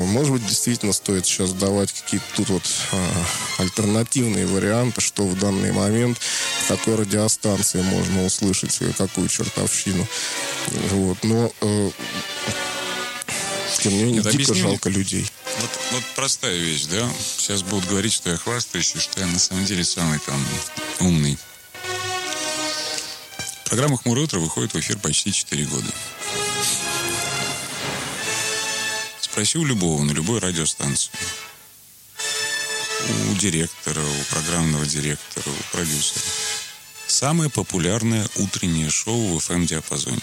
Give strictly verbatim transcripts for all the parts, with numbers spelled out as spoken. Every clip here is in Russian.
Может быть, действительно стоит сейчас давать какие-то тут вот а, альтернативные варианты, что в данный момент в такой радиостанции можно услышать, какую чертовщину. Вот. Но э, тем не менее, Нет, дико объясни жалко людей. Вот, вот простая вещь, да? Сейчас будут говорить, что я хвастаюсь, и что я на самом деле самый там умный. Программа «Хмурое утро» выходит в эфир почти четыре года. Спроси у любого, на любой радиостанции. У директора, у программного директора, у продюсера. Самое популярное утреннее шоу в эф эм-диапазоне.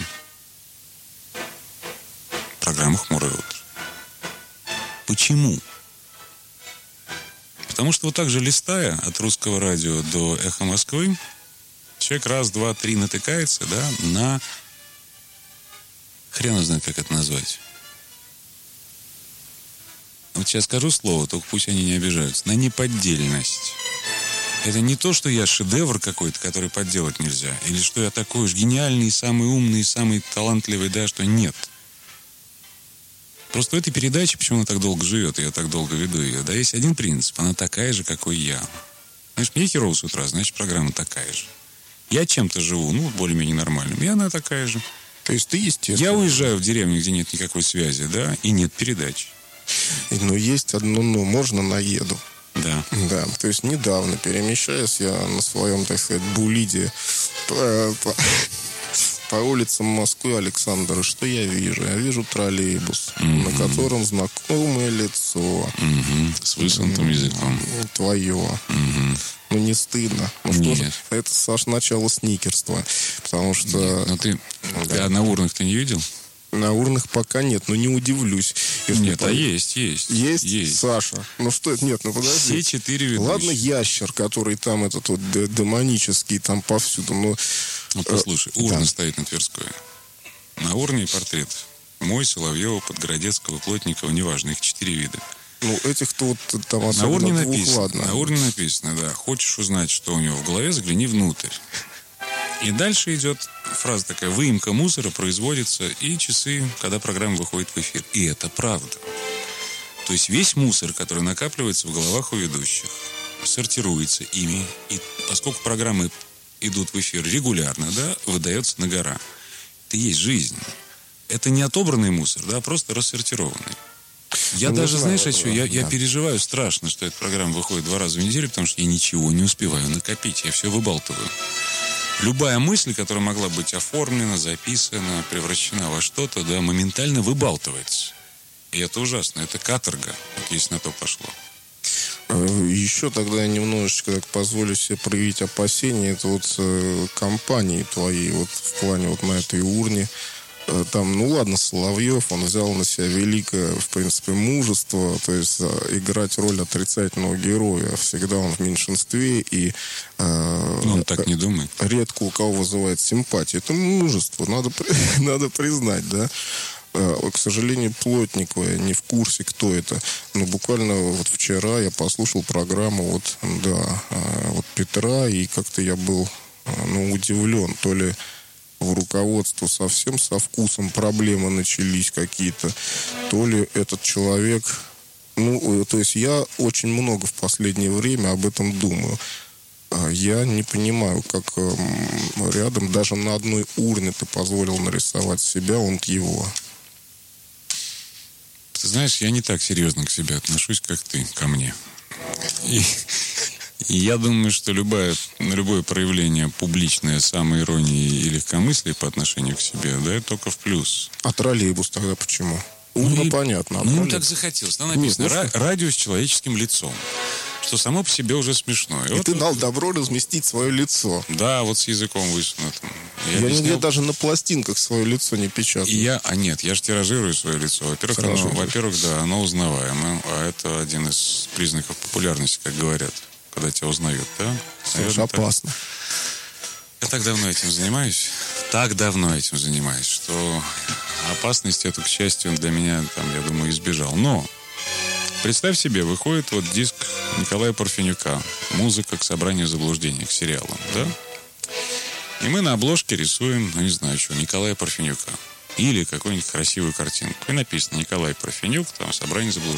Программа «Хмурое утро». Почему? Потому что вот так же листая от русского радио до «Эхо Москвы», человек раз, два, три натыкается, да, на... Хрен знает, как это назвать. Вот сейчас скажу слово, только пусть они не обижаются. На неподдельность. Это не то, что я шедевр какой-то, который подделать нельзя. Или что я такой уж гениальный, самый умный, самый талантливый, да, что нет. Просто в этой передаче, почему она так долго живет, и я так долго веду ее, да, есть один принцип. Она такая же, какой я. Знаешь, мне херово с утра, значит, программа такая же. Я чем-то живу, ну, более-менее нормальным, и она такая же. То есть ты, естественно... Я уезжаю в деревню, где нет никакой связи, да, и нет передач. Но есть одно «но». Можно наеду. Да. Да, то есть недавно, перемещаясь я на своем, так сказать, булиде по, по, по улицам Москвы, Александра, что я вижу? Я вижу троллейбус, mm-hmm. на котором знакомое лицо. Mm-hmm. С высунутым языком. Твое. Mm-hmm. Ну, не стыдно. Ну, что же, это, Саш, начало сникерства. Потому что... Нет, но ты, да. А на урнах ты не видел? На урнах пока нет, но не удивлюсь. Нет, по... а есть, есть. Есть, есть. Саша. Ну что это? Нет, ну подожди. Все четыре ведущих. Ладно, ящер, который там этот вот демонический, там повсюду, но... Ну, послушай, урна да. стоит на Тверской. На урне портрет. Мой, Соловьева, Подгородецкого, Плотникова, неважно, их четыре вида. Ну, этих-то вот там на урне двух, написано, ладно. На урне написано, да. Хочешь узнать, что у него в голове, загляни внутрь. И дальше идет фраза такая: выемка мусора производится и часы, когда программа выходит в эфир. И это правда. То есть весь мусор, который накапливается в головах у ведущих, сортируется ими. И поскольку программы идут в эфир регулярно, да, выдается на гора. Это и есть жизнь. Это не отобранный мусор, да, а просто рассортированный. Я ну, даже, знаешь, о чем? Я, да. я переживаю страшно, что эта программа выходит два раза в неделю, потому что я ничего не успеваю накопить. Я все выбалтываю. Любая мысль, которая могла быть оформлена, записана, превращена во что-то, да, моментально выбалтывается. И это ужасно. Это каторга, если на то пошло. Еще тогда я немножечко так позволю себе проявить опасения. Это вот э, компании твоей, вот в плане вот на этой урне. Э, там, ну ладно, Соловьев, он взял на себя великое, в принципе, мужество, то есть э, играть роль отрицательного героя. Всегда он в меньшинстве и... Э, он так не думает. Редко у кого вызывает симпатию. Это мужество, надо, надо признать, да. К сожалению, Плотникова, я не в курсе, кто это. Но буквально вот вчера я послушал программу вот, да, вот Петра, и как-то я был, ну, удивлен. То ли в руководство совсем со вкусом проблемы начались какие-то, то ли этот человек... Ну, то есть я очень много в последнее время об этом думаю. Я не понимаю, как рядом, даже на одной урне ты позволил нарисовать себя, он его... Ты знаешь, я не так серьезно к себе отношусь, как ты ко мне. И, и я думаю, что любое, любое проявление публичное самоиронии и легкомыслия по отношению к себе, да, это только в плюс. А троллейбус тогда почему? Ну, ну понятно. А ну, так захотелось. Там написано: Нет, ну, радио с человеческим лицом. Что само по себе уже смешно. И, и вот ты вот, дал добро разместить свое лицо. Да, вот с языком высунутым. Я, я нигде даже на пластинках свое лицо не печатаю. И я, а нет, я же тиражирую свое лицо. Во-первых, оно, во-первых, да, оно узнаваемо. А это один из признаков популярности, как говорят, когда тебя узнают, да? Слушай, опасно. Так... Я так давно этим занимаюсь. Так давно этим занимаюсь, что опасность эту, к счастью, для меня, там, я думаю, избежал. Но представь себе, выходит вот диск Николая Парфенюка «Музыка к собранию заблуждений», к сериалу, да? И мы на обложке рисуем, ну, не знаю, что, Николая Парфенюка. Или какую-нибудь красивую картинку. И написано: Николай Парфенюк, там, «Собрание заблуждений».